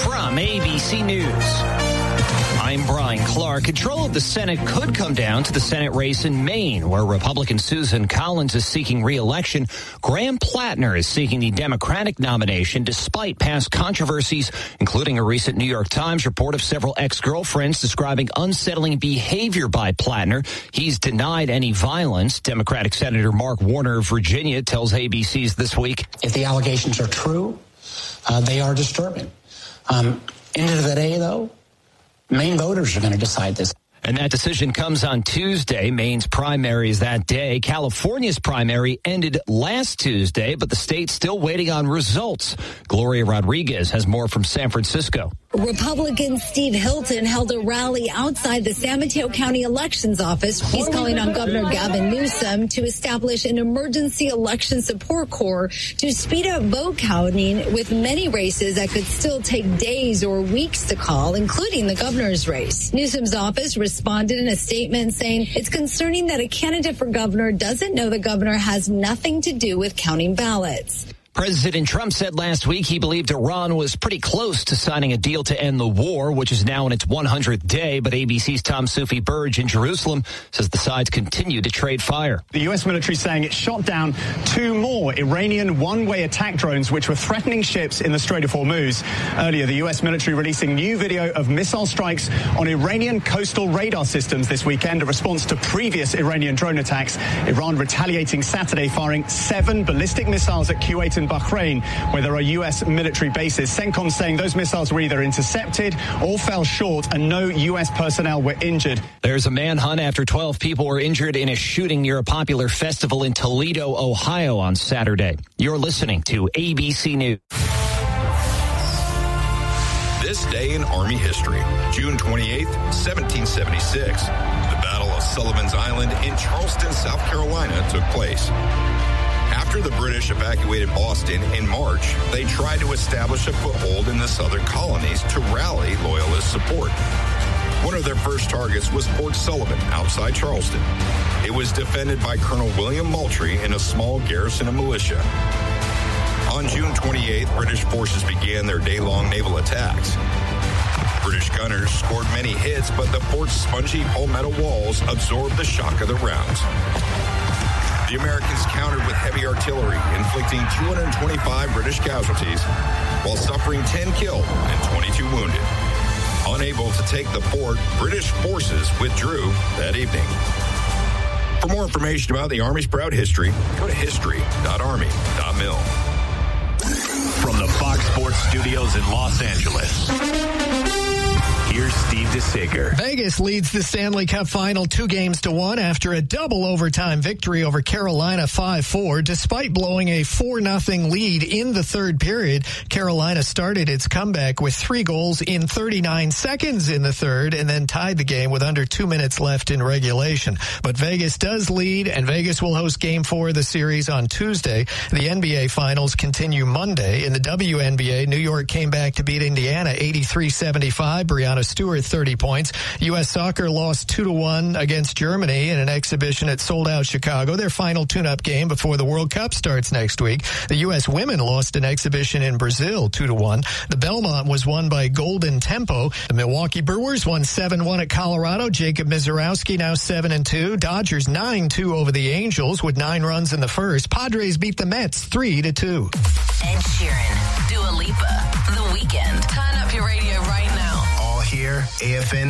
from ABC News. I'm Brian Clark. Control of the Senate could come down to the Senate race in Maine, where Republican Susan Collins is seeking re-election. Graham Plattner is seeking the Democratic nomination despite past controversies, including a recent New York Times report of several ex-girlfriends describing unsettling behavior by Plattner. He's denied any violence. Democratic Senator Mark Warner of Virginia tells ABC's This Week. If the allegations are true, they are disturbing. End of the day, though, Maine voters are going to decide this. And that decision comes on Tuesday. Maine's primary is that day. California's primary ended last Tuesday, but the state's still waiting on results. Gloria Rodriguez has more from San Francisco. Republican Steve Hilton held a rally outside the San Mateo County Elections Office. He's calling on Governor Gavin Newsom to establish an emergency election support corps to speed up vote counting, with many races that could still take days or weeks to call, including the governor's race. Newsom's office responded in a statement saying it's concerning that a candidate for governor doesn't know the governor has nothing to do with counting ballots. President Trump said last week he believed Iran was pretty close to signing a deal to end the war, which is now in its 100th day. But ABC's Tom Sufi Burge in Jerusalem says the sides continue to trade fire. The U.S. military saying it shot down 2 more Iranian one-way attack drones, which were threatening ships in the Strait of Hormuz. Earlier, the U.S. military releasing new video of missile strikes on Iranian coastal radar systems this weekend, a response to previous Iranian drone attacks. Iran retaliating Saturday, firing 7 ballistic missiles at Kuwait and Bahrain, where there are U.S. military bases. CENTCOM saying those missiles were either intercepted or fell short, and no U.S. personnel were injured. There's a manhunt after 12 people were injured in a shooting near a popular festival in Toledo, Ohio on Saturday. You're listening to ABC News. This day in Army history, June 28, 1776. The Battle of Sullivan's Island in Charleston, South Carolina took place. After the British evacuated Boston in March, they tried to establish a foothold in the southern colonies to rally Loyalist support. One of their first targets was Fort Sullivan outside Charleston. It was defended by Colonel William Moultrie and a small garrison of militia. On June 28th, British forces began their day-long naval attacks. British gunners scored many hits, but the fort's spongy palmetto walls absorbed the shock of the rounds. The Americans countered with heavy artillery, inflicting 225 British casualties, while suffering 10 killed and 22 wounded. Unable to take the fort, British forces withdrew that evening. For more information about the Army's proud history, go to history.army.mil. From the Fox Sports Studios in Los Angeles, here's Steve DeSager. Vegas leads the Stanley Cup Final 2-1 after a double overtime victory over Carolina 5-4. Despite blowing a 4-0 lead in the third period, Carolina started its comeback with 3 goals in 39 seconds in the third and then tied the game with under 2 minutes left in regulation. But Vegas does lead, and Vegas will host Game 4 of the series on Tuesday. The NBA Finals continue Monday. In the WNBA, New York came back to beat Indiana 83-75. Brianna Stewart 30 points. U.S. Soccer lost 2-1 against Germany in an exhibition at sold-out Chicago, their final tune-up game before the World Cup starts next week. The U.S. women lost an exhibition in Brazil 2-1. The Belmont was won by Golden Tempo. The Milwaukee Brewers won 7-1 at Colorado. Jacob Mizorowski now 7-2. Dodgers 9-2 over the Angels with 9 runs in the first. Padres beat the Mets 3-2. Ed Sheeran, Dua Lipa, The Weeknd. Turn up your radio right now. All here, AFN